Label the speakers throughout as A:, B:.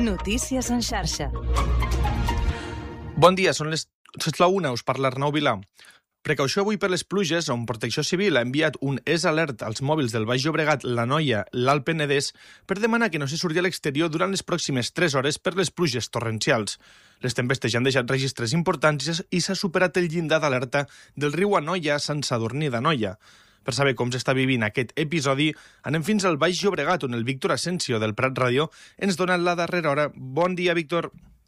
A: Notícies en xarxa.
B: Bon dia, són la 1, us parla Arnau Vilà. Precaució avui per les pluges, on Protecció Civil ha enviat un alert als mòbils del Baix Llobregat, l'Anoia, l'Alt Penedès, per demanar que no se surti a l'exterior durant les pròximes 3 hores per les pluges torrencials. Les tempestes ja han deixat registres importants i s'ha superat el llindar d'alerta del riu Anoia a Sant Sadurní d'Anoia. Per saber com s'està vivint aquest episodi, anem fins al Baix Llobregat, on el Víctor Asensio, del Prat Ràdio, ens dona la darrera hora. Bon dia, Víctor.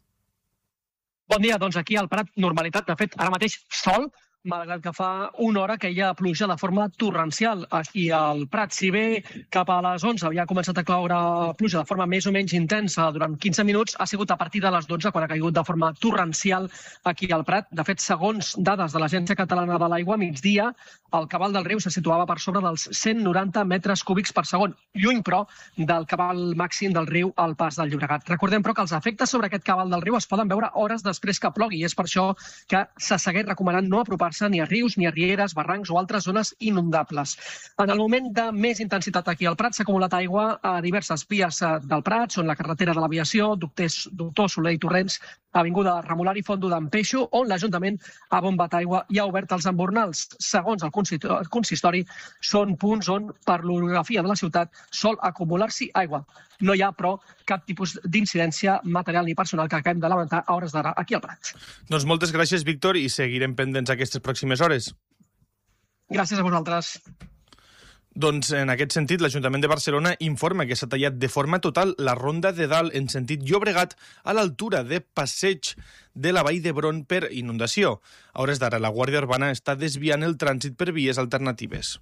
C: Bon dia, doncs aquí al Prat, normalitat. De fet, ara mateix sol, malgrat que fa una hora que hi ha pluja de forma torrencial aquí al Prat. Si bé cap a les 11 havia començat a caure pluja de forma més o menys intensa durant 15 minuts, ha sigut a partir de les 12 quan ha caigut de forma torrencial aquí al Prat. De fet, segons dades de l'Agència Catalana de l'Aigua, a migdia, el cabal del riu se situava per sobre dels 190 metres cúbics per segon, lluny, però, del cabal màxim del riu al Pas del Llobregat. Recordem, però, que els efectes sobre aquest cabal del riu es poden veure hores després que plogui, i és per això que se segueix recomanant no apropar-se ni a rius, ni a rieres, barrancs o altres zones inundables. En el moment de més intensitat aquí al Prat s'ha acumulat aigua a diverses vies del Prat, són la carretera de l'Aviació, Doctor Soler i Torrents, avinguda Remolari i Fondo d'en Peixo, on l'Ajuntament ha bombat aigua i ha obert els embornals. Segons el consistori, són punts on, per l'orografia de la ciutat, sol acumular-s'hi aigua. No hi ha, però, cap tipus d'incidència material ni personal que acabem de lamentar a hores d'ara aquí al Prat.
B: Doncs moltes gràcies, Víctor, i seguirem pendents aquestes pròximes hores.
C: Gràcies a vosaltres.
B: Doncs, en aquest sentit, l'Ajuntament de Barcelona informa que s'ha tallat de forma total la ronda de Dalt en sentit Llobregat a l'altura de Passeig de la Vall d'Hebron per inundació. A hores d'ara, la Guàrdia Urbana està desviant el trànsit per vies alternatives.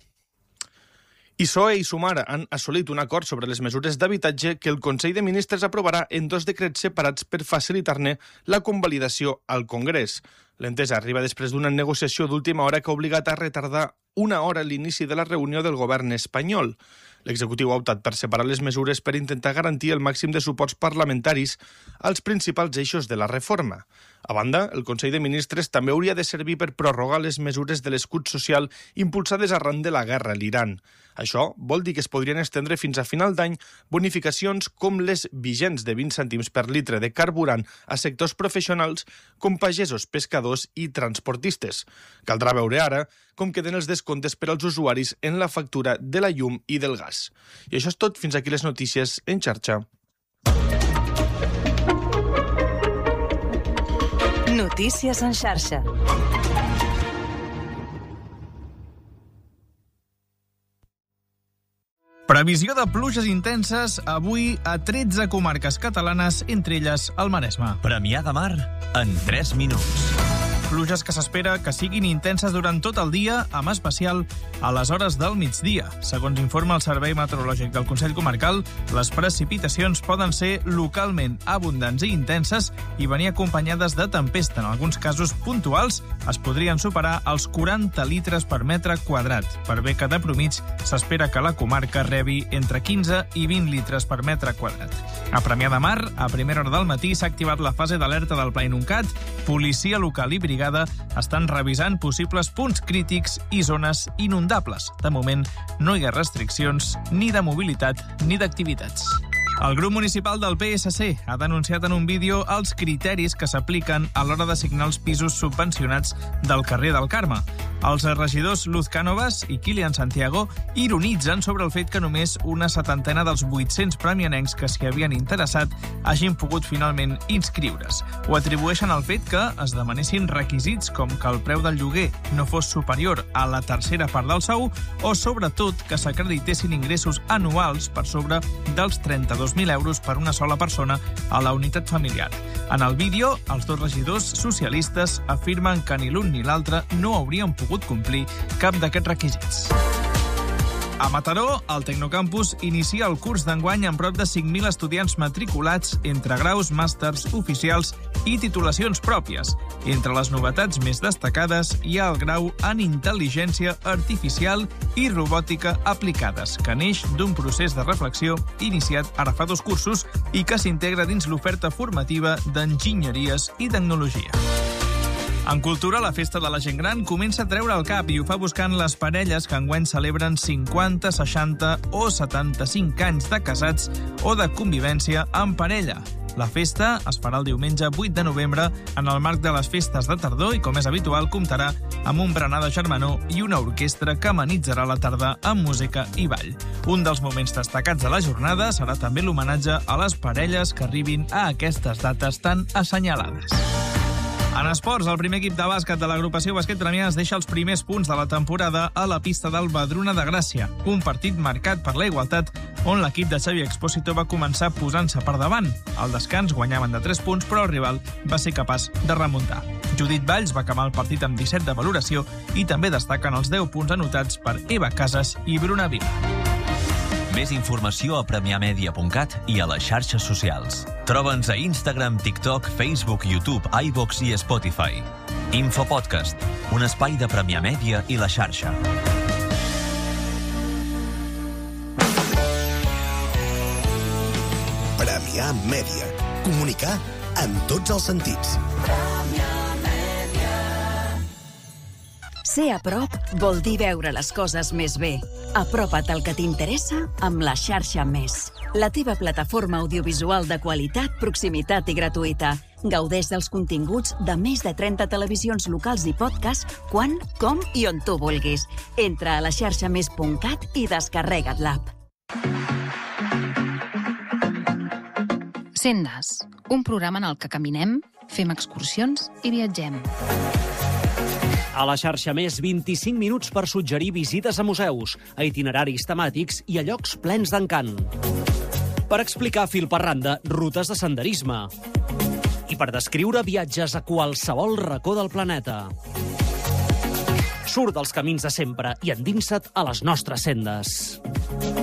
B: PSOE i Sumar han assolit un acord sobre les mesures d'habitatge que el Consell de Ministres aprovarà en 2 decrets separats per facilitar-ne la convalidació al Congrés. L'entesa arriba després d'una negociació d'última hora que ha obligat a retardar una hora l'inici de la reunió del govern espanyol. L'executiu ha optat per separar les mesures per intentar garantir el màxim de suports parlamentaris als principals eixos de la reforma. A banda, el Consell de Ministres també hauria de servir per prorrogar les mesures de l'escut social impulsades arran de la guerra a l'Iran. Això vol dir que es podrien estendre fins a final d'any bonificacions com les vigents de 20 cèntims per litre de carburant a sectors professionals com pagesos, pescadors i transportistes. Caldrà veure ara com queden els descomptes per als usuaris en la factura de la llum i del gas. I això és tot. Fins aquí les notícies en xarxa.
A: Notícies en xarxa.
D: Previsió de pluges intenses avui a 13 comarques catalanes, entre elles el Maresme.
E: Premià de Mar en 3 minuts.
D: Pluges que s'espera que siguin intenses durant tot el dia, amb especial a les hores del migdia. Segons informa el Servei Meteorològic del Consell Comarcal, les precipitacions poden ser localment abundants i intenses i venir acompanyades de tempesta. En alguns casos puntuals es podrien superar els 40 litres per metre quadrat. Per bé que de promig s'espera que la comarca rebi entre 15 i 20 litres per metre quadrat. A Premià de Mar, a primera hora del matí, s'ha activat la fase d'alerta del Pla Inuncat. Policia local i brigada estan revisant possibles punts crítics i zones inundables. De moment, no hi ha restriccions ni de mobilitat ni d'activitats. El grup municipal del PSC ha denunciat en un vídeo els criteris que s'apliquen a l'hora d'assignar els pisos subvencionats del carrer del Carme. Els regidors Luz Cánovas i Kilian Santiago ironitzen sobre el fet que només una 70 dels 800 premianencs que s'hi havien interessat hagin pogut finalment inscriure's. Ho atribueixen al fet que es demanessin requisits com que el preu del lloguer no fos superior a la tercera part del sou o, sobretot, que s'acreditessin ingressos anuals per sobre dels 32.000 euros per una sola persona a la unitat familiar. En el vídeo, els dos regidors socialistes afirmen que ni l'un ni l'altre no haurien pogut complir cap d'aquests requisits. A Mataró, el Tecnocampus inicia el curs d'enguany amb prop de 5.000 estudiants matriculats entre graus, màsters, oficials i titulacions pròpies. Entre les novetats més destacades hi ha el grau en Intel·ligència Artificial i Robòtica Aplicades, que neix d'un procés de reflexió iniciat ara fa 2 cursos i que s'integra dins l'oferta formativa d'Enginyeries i Tecnologia. En cultura, la festa de la gent gran comença a treure el cap i ho fa buscant les parelles que enguany celebren 50, 60 o 75 anys de casats o de convivència en parella. La festa es farà el diumenge 8 de novembre en el marc de les festes de tardor i, com és habitual, comptarà amb un berenar de germanor i una orquestra que amenitzarà la tarda amb música i ball. Un dels moments destacats de la jornada serà també l'homenatge a les parelles que arribin a aquestes dates tan assenyalades. En esports, el primer equip de bàsquet de l'agrupació Bàsquet Premià es deixa els primers punts de la temporada a la pista del Vedruna de Gràcia, un partit marcat per la igualtat on l'equip de Xavi Expósito va començar posant-se per davant. Al descans guanyaven de 3 punts, però el rival va ser capaç de remuntar. Judit Valls va acabar el partit amb 17 de valoració i també destaquen els 10 punts anotats per Eva Casas i Bruna Vila.
E: Més informació a premiamedia.cat i a les xarxes socials. Troba'ns a Instagram, TikTok, Facebook, YouTube, iVox i Spotify. Infopodcast, un espai de Premià Mèdia i la xarxa.
F: Premià Mèdia. Comunicar en tots els sentits.
A: Ser a prop vol dir veure les coses més bé. Apropa't al que t'interessa amb la xarxa Més. La teva plataforma audiovisual de qualitat, proximitat i gratuïta. Gaudeix dels continguts de més de 30 televisions locals i podcast quan, com i on tu vulguis. Entra a laxarxamés.cat i descarrega't l'app.
G: Sendes, un programa en el que caminem, fem excursions i viatgem.
H: A la xarxa Més, 25 minuts per suggerir visites a museus, a itineraris temàtics i a llocs plens d'encant. Per explicar fil per randa rutes de senderisme. I per descriure viatges a qualsevol racó del planeta. Surt dels camins de sempre i endinsa't a les nostres sendes.